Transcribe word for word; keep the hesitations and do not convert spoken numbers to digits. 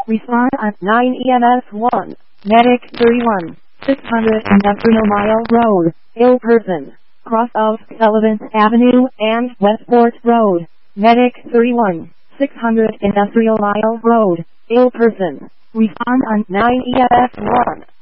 Respond on nine E M S one. Medic thirty-one. six hundred Industrial Mile Road, ill person. Cross of Sullivan Avenue and Westport Road. Medic thirty-one. six hundred Industrial Mile Road, ill person. Respond on nine E M S one.